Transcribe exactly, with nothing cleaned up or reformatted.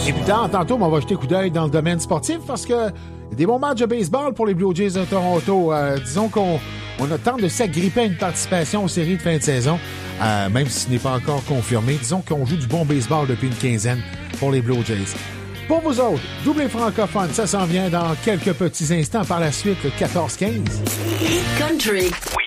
Et plus tard, tantôt, on va jeter un coup d'œil dans le domaine sportif parce que y a des bons matchs de baseball pour les Blue Jays de Toronto. Euh, disons qu'on on attend de s'agripper à une participation aux séries de fin de saison, euh, même si ce n'est pas encore confirmé. Disons qu'on joue du bon baseball depuis une quinzaine pour les Blue Jays. Pour vous autres, doublé francophone, ça s'en vient dans quelques petits instants. Par la suite, le quatorze quinze. Country